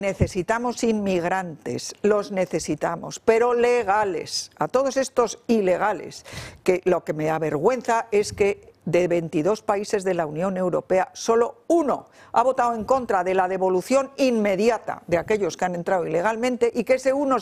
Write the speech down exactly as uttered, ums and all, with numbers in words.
Necesitamos inmigrantes, los necesitamos, pero legales. A todos estos ilegales, que lo que me avergüenza es que de veintidós países de la Unión Europea, solo uno ha votado en contra de la devolución inmediata de aquellos que han entrado ilegalmente y que ese uno